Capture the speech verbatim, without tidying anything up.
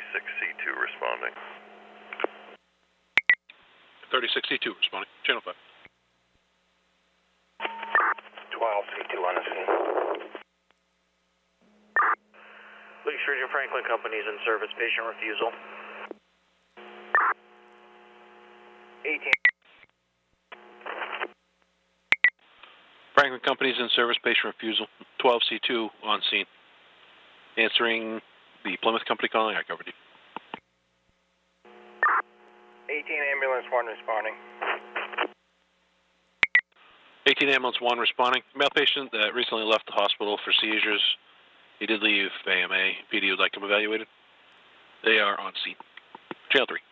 thirty-six C two responding. thirty-six C two responding. Channel five. twelve C two on the scene. Luke Sturgeon Franklin Company's in service, patient refusal. eighteen. Franklin Company's in service, patient refusal. twelve C two on scene. Answering the Plymouth Company calling, I covered you. eighteen ambulance one responding. eighteen ambulance one responding. Male patient that recently left the hospital for seizures. He did leave A M A. P D would like him evaluated. They are on scene. Channel three.